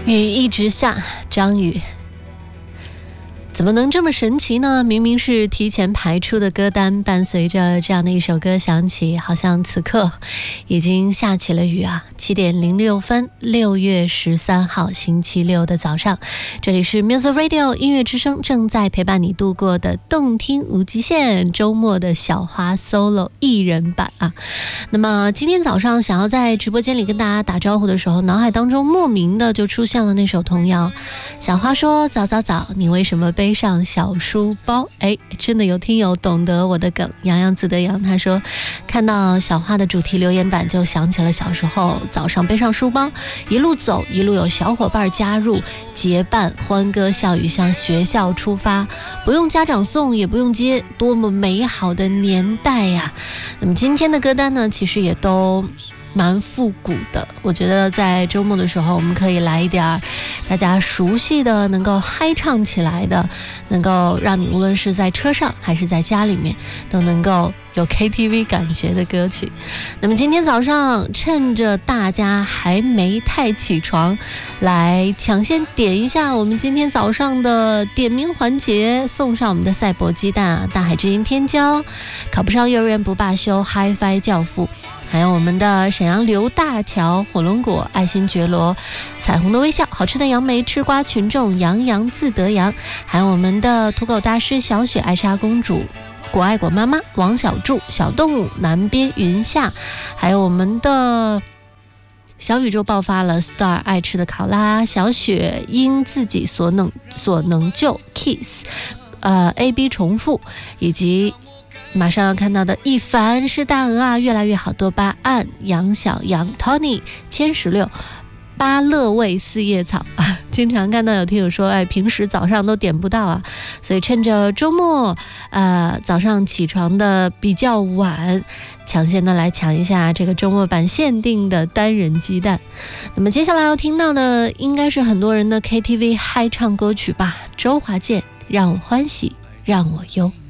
雨一直下，张宇怎么能这么神奇呢？明明是提前排出的歌单，伴随着这样的一首歌响起，好像此刻已经下起了雨啊。7点06分，6月13号星期六的早上，这里是 Music Radio 音乐之声，正在陪伴你度过的动听无极限周末的小花 solo 艺人版啊。那么今天早上想要在直播间里跟大家打招呼的时候，脑海当中莫名的就出现了那首童谣。小花说：早早早，你为什么背上小书包？哎，真的有听友懂得我的梗。洋洋自得洋他说，看到小花的主题留言板就想起了小时候早上背上书包，一路走一路有小伙伴加入，结伴欢歌笑语向学校出发，不用家长送也不用接，多么美好的年代呀。那么今天的歌单呢，其实也都蛮复古的，我觉得在周末的时候我们可以来一点大家熟悉的，能够嗨唱起来的，能够让你无论是在车上还是在家里面都能够有 KTV 感觉的歌曲。那么今天早上趁着大家还没太起床，来抢先点一下我们今天早上的点名环节，送上我们的赛博鸡蛋啊，大海之音天骄，考不上幼儿园不罢休 HiFi 教父，还有我们的沈阳刘大桥火龙果爱新觉罗彩虹的微笑好吃的杨梅吃瓜群众洋洋自得洋，还有我们的土狗大师小雪爱莎公主果爱果妈妈王小柱小动物南边云夏，还有我们的小宇宙爆发了 Star 爱吃的考拉小雪因自己所能救 Kiss AB 重复，以及马上要看到的一凡是大鹅啊，越来越好多巴胺杨小杨 Tony 千16巴乐味四叶草啊，经常看到有听友说，哎，平时早上都点不到啊，所以趁着周末，早上起床的比较晚，抢先的来抢一下这个周末版限定的单人鸡蛋。那么接下来要听到的，应该是很多人的 KTV 嗨唱歌曲吧，周华健，让我欢喜，让我忧。